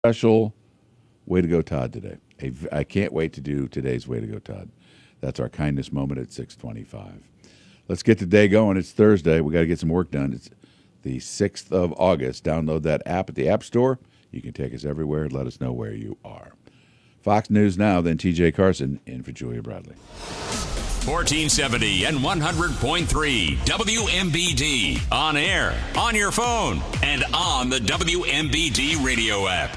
special Way to Go Todd today. I can't wait to do today's Way to Go Todd. That's our kindness moment at 6:25. Let's get the day going. It's Thursday. We got to get some work done. It's the 6th of August. Download that app at the App Store. You can take us everywhere and let us know where you are. Fox News Now, then TJ Carson in for Julia Bradley. 1470 and 100.3 WMBD. On air, on your phone, and on the WMBD radio app.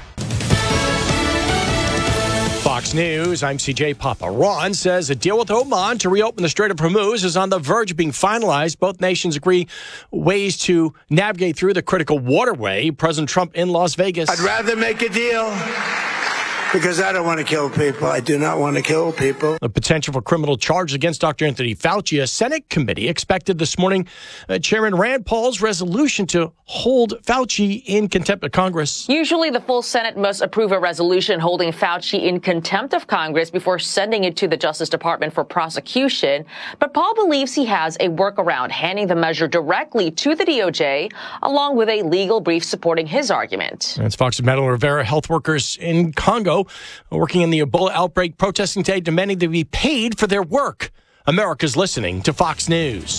Fox News, I'm CJ Papa. Iran says a deal with Oman to reopen the Strait of Hormuz is on the verge of being finalized. Both nations agree ways to navigate through the critical waterway. President Trump in Las Vegas. I'd rather make a deal because I don't want to kill people. I do not want to kill people. The potential for criminal charges against Dr. Anthony Fauci. A Senate committee expected this morning Chairman Rand Paul's resolution to hold Fauci in contempt of Congress. Usually the full Senate must approve a resolution holding Fauci in contempt of Congress before sending it to the Justice Department for prosecution. But Paul believes he has a workaround, handing the measure directly to the DOJ, along with a legal brief supporting his argument. That's Fox's Madeline Rivera. Health workers in Congo working in the Ebola outbreak, protesting today, demanding to be paid for their work. America's listening to Fox News.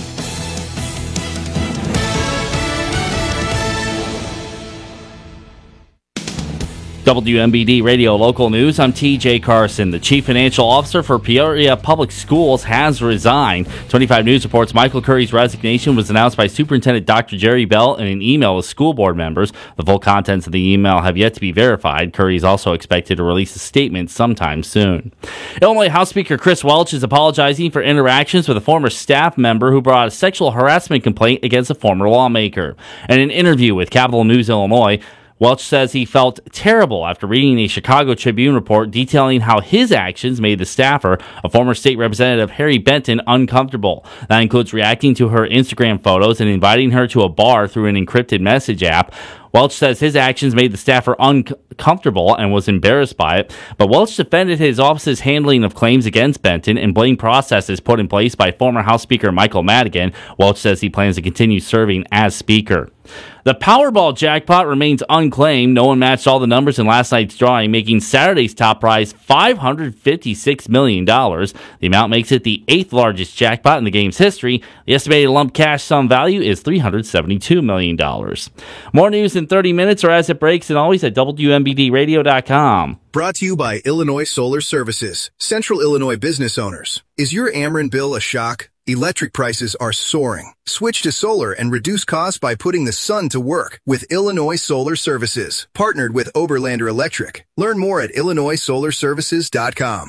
WMBD Radio Local News. I'm TJ Carson. The Chief Financial Officer for Peoria Public Schools has resigned. 25 News reports Michael Curry's resignation was announced by Superintendent Dr. Jerry Bell in an email with school board members. The full contents of the email have yet to be verified. Curry is also expected to release a statement sometime soon. Illinois House Speaker Chris Welch is apologizing for interactions with a former staff member who brought a sexual harassment complaint against a former lawmaker. In an interview with Capital News Illinois, Welch says he felt terrible after reading a Chicago Tribune report detailing how his actions made the staffer, a former state representative Harry Benton, uncomfortable. That includes reacting to her Instagram photos and inviting her to a bar through an encrypted message app. Welch says his actions made the staffer uncomfortable and was embarrassed by it, but Welch defended his office's handling of claims against Benton and blamed processes put in place by former House Speaker Michael Madigan. Welch says he plans to continue serving as Speaker. The Powerball jackpot remains unclaimed. No one matched all the numbers in last night's drawing, making Saturday's top prize $556 million. The amount makes it the 8th largest jackpot in the game's history. The estimated lump cash sum value is $372 million. More news in 30 minutes or as it breaks, and always at WMBDradio.com. Brought to you by Illinois Solar Services, Central Illinois business owners. Is your Ameren bill a shock? Electric prices are soaring. Switch to solar and reduce costs by putting the sun to work with Illinois Solar Services, partnered with Oberlander Electric. Learn more at IllinoisSolarServices.com.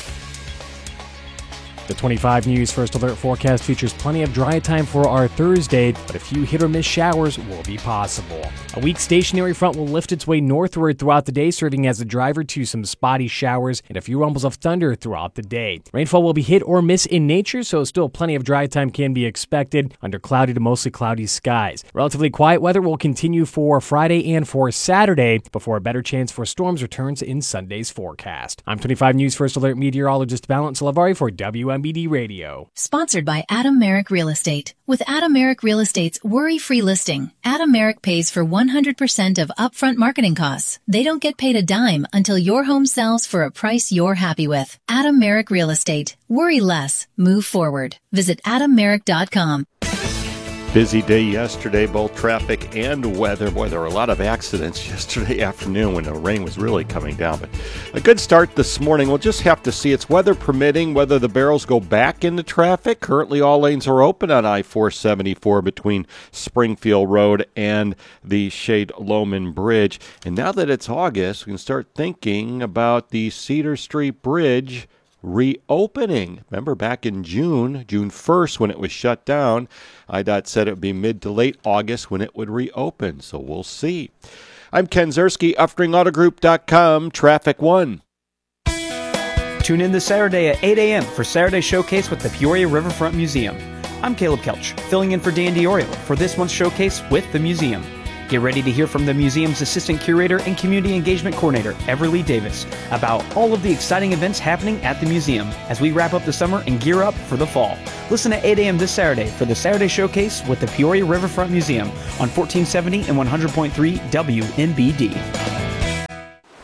The 25 News First Alert forecast features plenty of dry time for our Thursday, but a few hit-or-miss showers will be possible. A weak stationary front will lift its way northward throughout the day, serving as a driver to some spotty showers and a few rumbles of thunder throughout the day. Rainfall will be hit or miss in nature, so still plenty of dry time can be expected under cloudy to mostly cloudy skies. Relatively quiet weather will continue for Friday and for Saturday before a better chance for storms returns in Sunday's forecast. I'm 25 News First Alert meteorologist Valent Salavari for WMBD Radio. Sponsored by Adam Merrick Real Estate. With Adam Merrick Real Estate's worry-free listing, Adam Merrick pays for 100% of upfront marketing costs. They don't get paid a dime until your home sells for a price you're happy with. Adam Merrick Real Estate. Worry less. Move forward. Visit AdamMerrick.com. Busy day yesterday, both traffic and weather. Boy, there were a lot of accidents yesterday afternoon when the rain was really coming down. But a good start this morning. We'll just have to see, it's weather permitting, whether the barrels go back into traffic. Currently, all lanes are open on I-474 between Springfield Road and the Shade-Loman Bridge. And now that it's August, we can start thinking about the Cedar Street Bridge reopening. Remember back in June 1st when it was shut down, IDOT said it would be mid to late August when it would reopen. So we'll see. I'm Ken Zerski, UffringAutoGroup.com, Traffic 1. Tune in this Saturday at 8 a.m. for Saturday Showcase with the Peoria Riverfront Museum. I'm Caleb Kelch, filling in for Dan DiOrio for this month's showcase with the museum. Get ready to hear from the museum's assistant curator and community engagement coordinator, Everly Davis, about all of the exciting events happening at the museum as we wrap up the summer and gear up for the fall. Listen at 8 a.m. this Saturday for the Saturday Showcase with the Peoria Riverfront Museum on 1470 and 100.3 WMBD.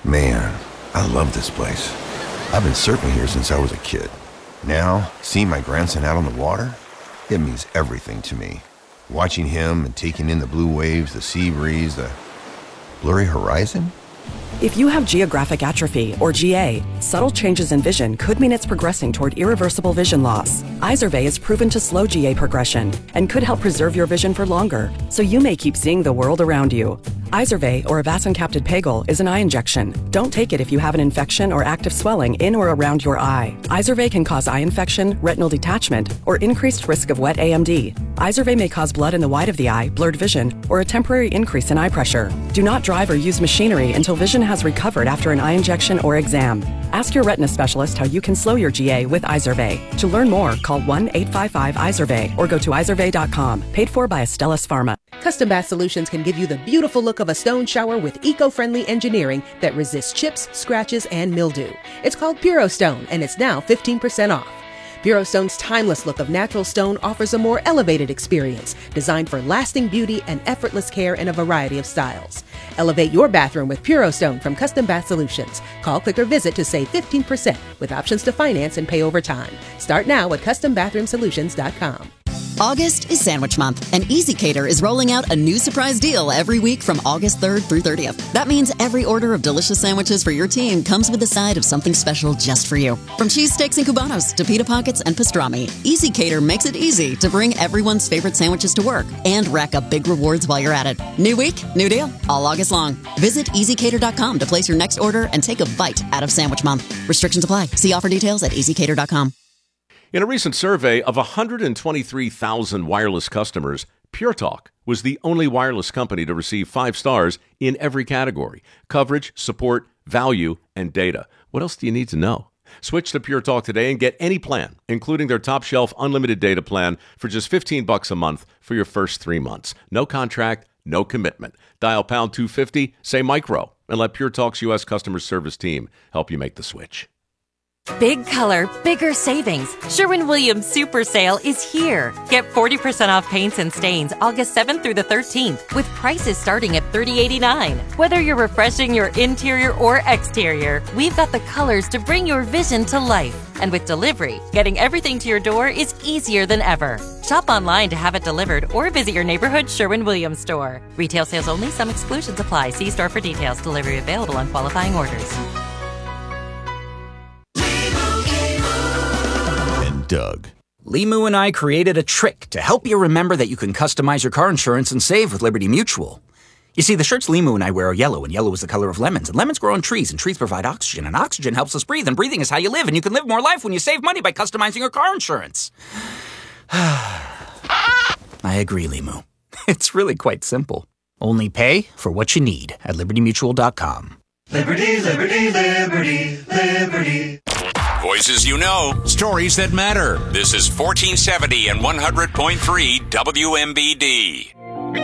Man, I love this place. I've been surfing here since I was a kid. Now, seeing my grandson out on the water, it means everything to me. Watching him and taking in the blue waves, the sea breeze, the blurry horizon. If you have geographic atrophy, or GA, subtle changes in vision could mean it's progressing toward irreversible vision loss. Izervay is proven to slow GA progression and could help preserve your vision for longer, so you may keep seeing the world around you. Izervay, or avastin-capted Pagel, is an eye injection. Don't take it if you have an infection or active swelling in or around your eye. Izervay can cause eye infection, retinal detachment, or increased risk of wet AMD. Izervay may cause blood in the white of the eye, blurred vision, or a temporary increase in eye pressure. Do not drive or use machinery until vision has recovered after an eye injection or exam. Ask your retina specialist how you can slow your GA with Izervay. To learn more, call 1-855-IZERVAY or go to izervay.com. Paid for by Astellas Pharma. Custom Bath Solutions can give you the beautiful look of a stone shower with eco-friendly engineering that resists chips, scratches, and mildew. It's called Puro Stone, and it's now 15% off. Puro Stone's timeless look of natural stone offers a more elevated experience, designed for lasting beauty and effortless care in a variety of styles. Elevate your bathroom with Puro Stone from Custom Bath Solutions. Call, click, or visit to save 15% with options to finance and pay over time. Start now at CustomBathroomSolutions.com. August is Sandwich Month, and EasyCater is rolling out a new surprise deal every week from August 3rd through 30th. That means every order of delicious sandwiches for your team comes with a side of something special just for you. From cheese steaks and cubanos to pita pockets and pastrami, EasyCater makes it easy to bring everyone's favorite sandwiches to work and rack up big rewards while you're at it. New week, new deal, all August long. Visit EasyCater.com to place your next order and take a bite out of Sandwich Month. Restrictions apply. See offer details at EasyCater.com. In a recent survey of 123,000 wireless customers, Pure Talk was the only wireless company to receive 5 stars in every category: coverage, support, value, and data. What else do you need to know? Switch to Pure Talk today and get any plan, including their top shelf unlimited data plan, for just $15 a month for your first 3 months. No contract, no commitment. Dial pound 250, say micro, and let Pure Talk's U.S. customer service team help you make the switch. Big color, bigger savings. Sherwin-Williams Super Sale is here. Get 40% off paints and stains August 7th through the 13th with prices starting at $30.89. Whether you're refreshing your interior or exterior, we've got the colors to bring your vision to life. And with delivery, getting everything to your door is easier than ever. Shop online to have it delivered or visit your neighborhood Sherwin-Williams store. Retail sales only. Some exclusions apply. See store for details. Delivery available on qualifying orders. Doug. Limu and I created a trick to help you remember that you can customize your car insurance and save with Liberty Mutual. You see, the shirts Limu and I wear are yellow, and yellow is the color of lemons, and lemons grow on trees, and trees provide oxygen, and oxygen helps us breathe, and breathing is how you live, and you can live more life when you save money by customizing your car insurance. I agree, Limu. It's really quite simple. Only pay for what you need at LibertyMutual.com. Liberty, liberty, liberty, liberty. Voices you know, stories that matter. This is 1470 and 100.3 WMBD.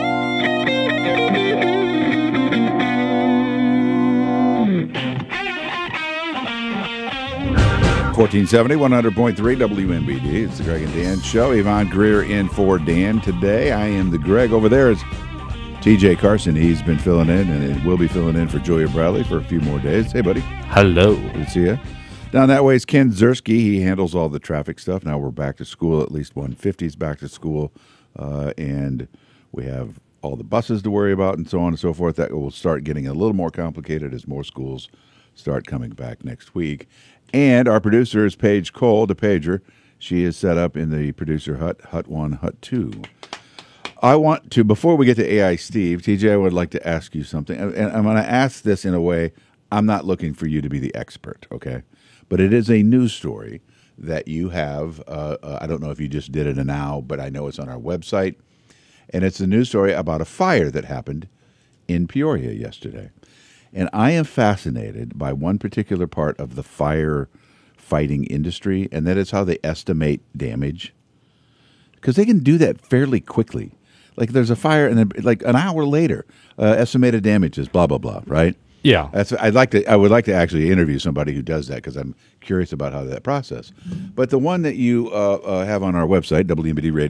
1470, 100.3 WMBD. It's the Greg and Dan Show. Yvonne Greer in for Dan today. I am the Greg. Over there is TJ Carson. He's been filling in and will be filling in for Julia Bradley for a few more days. Hey, buddy. Hello. Good to see you. Down that way is Ken Zerski. He handles all the traffic stuff. Now we're back to school. At least 150 is back to school. And we have all the buses to worry about and so on and so forth. That will start getting a little more complicated as more schools start coming back next week. And our producer is Paige Cole, the pager. She is set up in the producer hut, Hut 1, Hut 2. I want to, before we get to AI Steve, TJ, I would like to ask you something. And I'm going to ask this in a way, I'm not looking for you to be the expert, okay? But it is a news story that you have. I don't know if you just did it now, but I know it's on our website. And it's a news story about a fire that happened in Peoria yesterday. And I am fascinated by one particular part of the fire fighting industry, and that is how they estimate damage. Because they can do that fairly quickly. Like there's a fire, and then like an hour later, estimated damages, blah, blah, blah, right? Yeah. I would like to actually interview somebody who does that because I'm curious about how that process. But the one that you have on our website,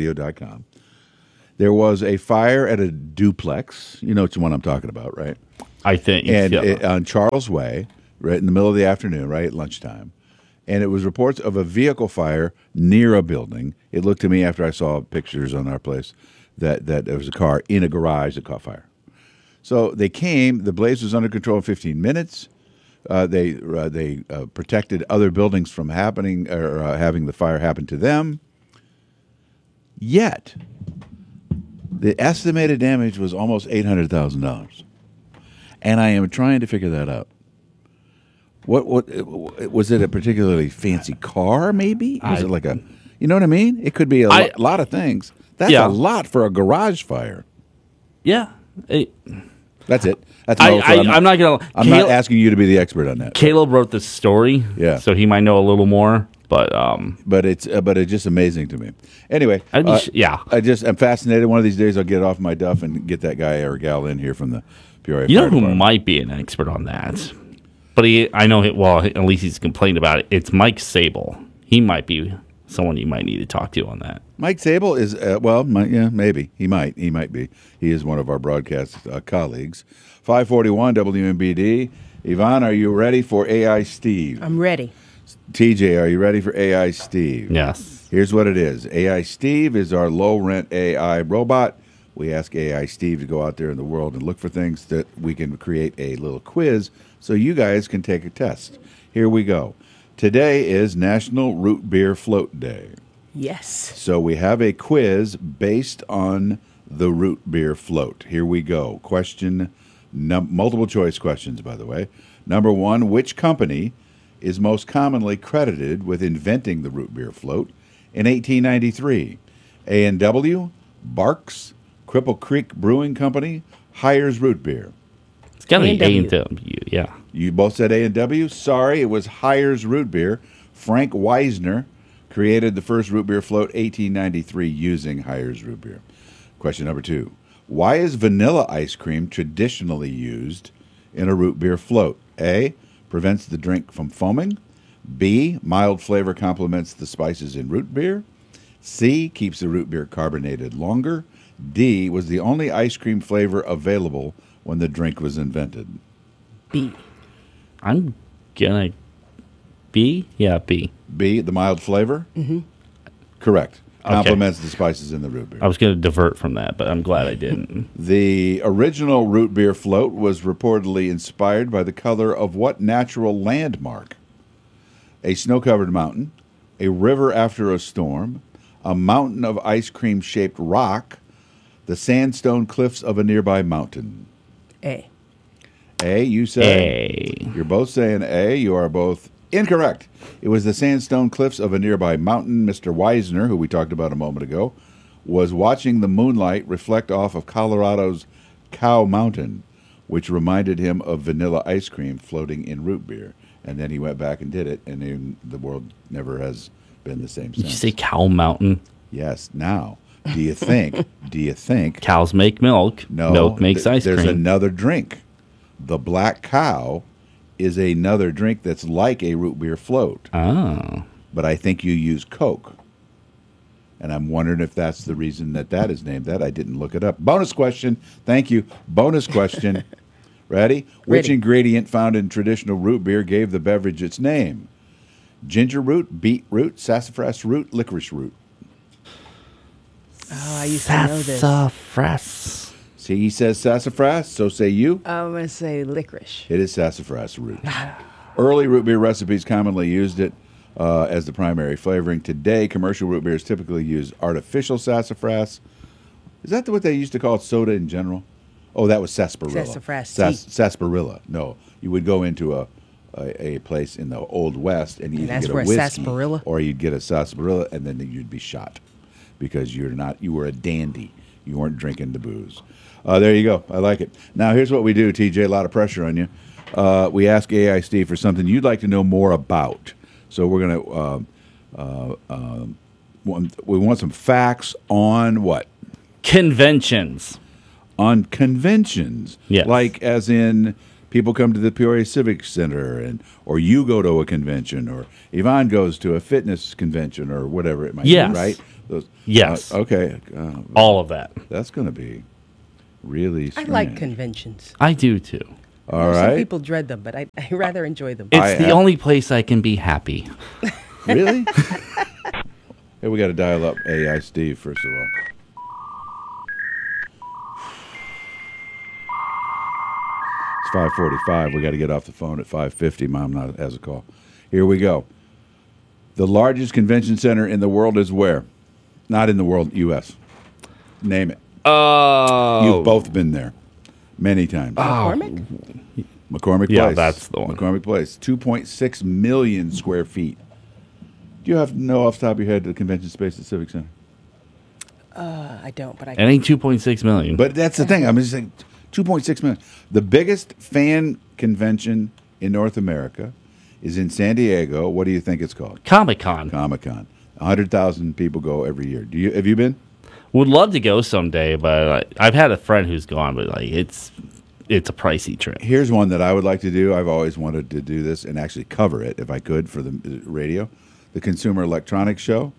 WMBDradio.com, there was a fire at a duplex. You know which one I'm talking about, right? I think. And yeah. on Charles Way, right in the middle of the afternoon, right at lunchtime. And it was reports of a vehicle fire near a building. It looked to me after I saw pictures on our place that there was a car in a garage that caught fire. So they came. The blaze was under control in 15 minutes. They protected other buildings from happening or having the fire happen to them. Yet, the estimated damage was almost $800,000, and I am trying to figure that out. What was it? A particularly fancy car? Maybe was it like a? You know what I mean? It could be a lot of things. That's a lot for a garage fire. Yeah. That's it. That's I'm not gonna. I'm not asking you to be the expert on that. Caleb wrote this story, so he might know a little more. But it's just amazing to me. Anyway, I'm fascinated. One of these days, I'll get off my duff and get that guy or gal in here from the Peoria. You know Fire who Department. might be an expert on that? But I know. At least he's complained about it. It's Mike Sable. He might be someone you might need to talk to on that. Mike Sable is maybe he might be. He is one of our broadcast colleagues. 541 WMBD. Yvonne, are you ready for AI Steve? I'm ready. TJ, are you ready for AI Steve? Yes. Here's what it is. AI Steve is our low-rent AI robot. We ask AI Steve to go out there in the world and look for things that we can create a little quiz so you guys can take a test. Here we go. Today is National Root Beer Float Day. Yes. So we have a quiz based on the root beer float. Here we go. Question, multiple choice questions, by the way. Number 1, which company is most commonly credited with inventing the root beer float in 1893? A&W, Barks, Cripple Creek Brewing Company, Hires Root Beer. It's got to be A&W, yeah. You both said A&W? Sorry, it was Hires Root Beer. Frank Weisner created the first root beer float 1893 using Hires Root Beer. Question number 2. Why is vanilla ice cream traditionally used in a root beer float? A, prevents the drink from foaming. B, mild flavor complements the spices in root beer. C, keeps the root beer carbonated longer. D, was the only ice cream flavor available when the drink was invented. B. I'm gonna B? Yeah, B. B, the mild flavor? Mm-hmm. Correct. Okay. Complements the spices in the root beer. I was going to divert from that, but I'm glad I didn't. The original root beer float was reportedly inspired by the color of what natural landmark? A snow-covered mountain, a river after a storm, a mountain of ice cream-shaped rock, the sandstone cliffs of a nearby mountain. A. A, you say? A. You're both saying A. You are both incorrect. It was the sandstone cliffs of a nearby mountain. Mr. Weisner, who we talked about a moment ago, was watching the moonlight reflect off of Colorado's Cow Mountain, which reminded him of vanilla ice cream floating in root beer. And then he went back and did it, and then the world never has been the same since. Did you say Cow Mountain? Yes. Now, do you think cows make milk? No. Milk makes ice cream. There's another drink. The Black Cow is another drink that's like a root beer float. Oh. But I think you use Coke. And I'm wondering if that's the reason that is named that. I didn't look it up. Bonus question. Thank you. Bonus question. Ready? Which ingredient found in traditional root beer gave the beverage its name? Ginger root, beetroot, sassafras root, licorice root. Oh, I used to know this. Sassafras. See, he says sassafras, so say you. I'm going to say licorice. It is sassafras root. Early root beer recipes commonly used it as the primary flavoring. Today, commercial root beers typically use artificial sassafras. Is that what they used to call soda in general? Oh, that was sarsaparilla. Sassafras. Sarsaparilla. No, you would go into a place in the Old West and you'd that's get a where whiskey, sarsaparilla? or you'd get a sarsaparilla, and then you'd be shot because you were a dandy. You weren't drinking the booze. There you go. I like it. Now, here's what we do, TJ. A lot of pressure on you. We ask AI Steve for something you'd like to know more about. So we're going to we want some facts on what? Conventions. On conventions. Yes. Like as in people come to the Peoria Civic Center, or you go to a convention, or Yvonne goes to a fitness convention, or whatever it might be, right? Yes. Okay. All of that. That's going to be really strange. I like conventions. I do too. All Some right. people dread them, but I rather enjoy them. It's the only place I can be happy. Really? Hey, we got to dial up AI Steve, first of all. It's 5:45. We got to get off the phone at 5:50. Mom not has a call. Here we go. The largest convention center in the world is where? Not in the world, U.S. Name it. Oh. You've both been there many times. McCormick? McCormick Place. Yeah, that's the one. McCormick Place. 2.6 million square feet. Do you have to know off the top of your head the convention space at Civic Center? I don't, but I It ain't 2.6 million. But that's the thing. I'm just saying 2.6 million. The biggest fan convention in North America is in San Diego. What do you think it's called? Comic-Con. Comic-Con. 100,000 people go every year. Have you been? Would love to go someday, but I've had a friend who's gone, but it's a pricey trip. Here's one that I would like to do. I've always wanted to do this and actually cover it if I could for the radio. The Consumer Electronics Show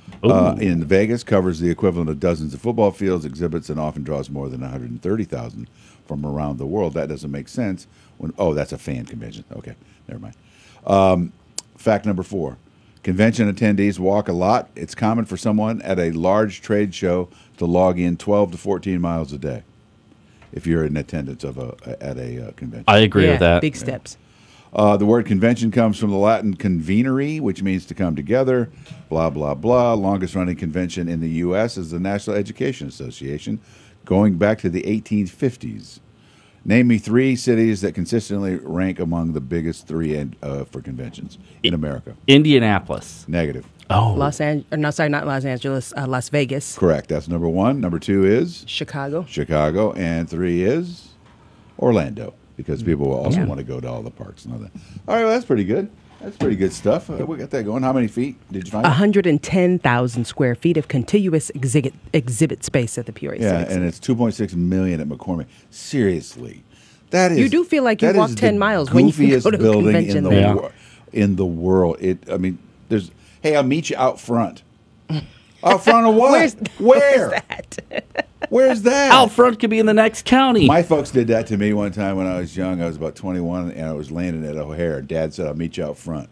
in Vegas covers the equivalent of dozens of football fields, exhibits, and often draws more than 130,000 from around the world. That doesn't make sense. That's a fan convention. Okay, never mind. Fact number 4. Convention attendees walk a lot. It's common for someone at a large trade show to log in 12 to 14 miles a day if you're in attendance at a convention. I agree with that. Big steps. The word convention comes from the Latin convenere, which means to come together, blah, blah, blah. Longest running convention in the U.S. is the National Education Association, going back to the 1850s. Name me 3 cities that consistently rank among the biggest 3 for conventions in America. Indianapolis. Negative. Oh. Not Los Angeles, Las Vegas. Correct. That's number 1. Number 2 is? Chicago. Chicago. And 3 is? Orlando. Because people will also want to go to all the parks and all that. All right, well, that's pretty good. That's pretty good stuff. We got that going. How many feet did you find? 110,000 square feet of contiguous exhibit space at the Peoria Civic and Center. it's 2.6 million at McCormick. Seriously, that is. You do feel like you that walked is 10 the miles when you goofiest go to a building convention in there. in the world. There's. Hey, I'll meet you out front. Out front of what? Where's that? Where's that? Out front could be in the next county. My folks did that to me one time when I was young. I was about 21, and I was landing at O'Hare. Dad said, "I'll meet you out front."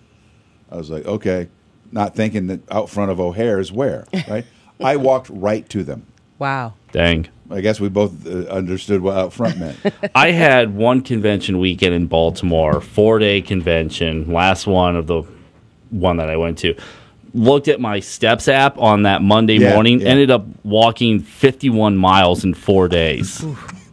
I was like, "Okay," not thinking that out front of O'Hare is where, right? I walked right to them. Wow. Dang. I guess we both understood what out front meant. I had one convention weekend in Baltimore, 4-day convention, last one of the one that I went to. Looked at my Steps app on that Monday morning, ended up walking 51 miles in 4 days.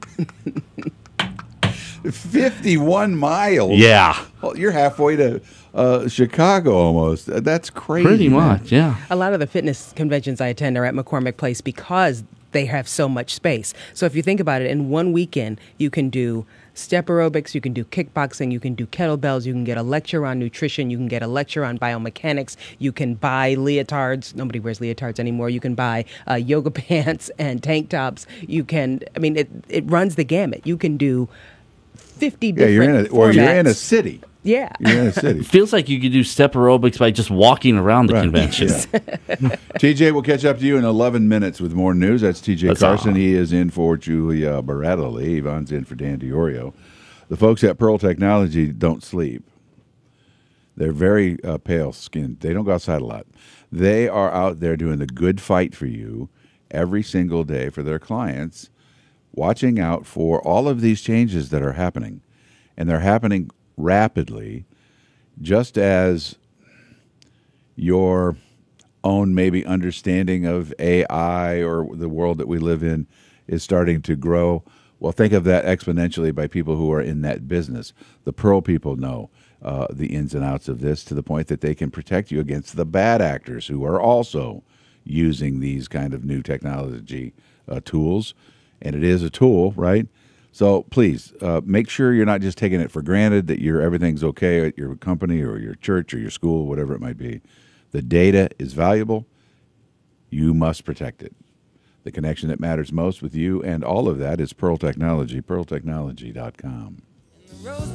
51 miles? Yeah. Well, you're halfway to Chicago almost. That's crazy. Pretty much, yeah. A lot of the fitness conventions I attend are at McCormick Place because they have so much space. So if you think about it, in one weekend, you can do step aerobics, you can do kickboxing, you can do kettlebells, you can get a lecture on nutrition, you can get a lecture on biomechanics, you can buy leotards. Nobody wears leotards anymore. You can buy yoga pants and tank tops. You can, it runs the gamut. You can do 50 different you're in a formats. city. Yeah. You're in a city. Feels like you could do step aerobics by just walking around the convention. TJ, we'll catch up to you in 11 minutes with more news. That's TJ Carson. He is in for Julia Baratoli. Yvonne's in for Dan DiOrio. The folks at Pearl Technology don't sleep. They're very pale skinned. They don't go outside a lot. They are out there doing the good fight for you every single day for their clients, watching out for all of these changes that are happening. And they're happening rapidly, just as your own maybe understanding of AI or the world that we live in is starting to grow. Well, think of that exponentially by people who are in that business. The Pearl people know the ins and outs of this to the point that they can protect you against the bad actors who are also using these kind of new technology tools. And it is a tool, right? So please make sure you're not just taking it for granted that everything's okay at your company or your church or your school, whatever it might be. The data is valuable. You must protect it. The connection that matters most with you and all of that is Pearl Technology, pearltechnology.com.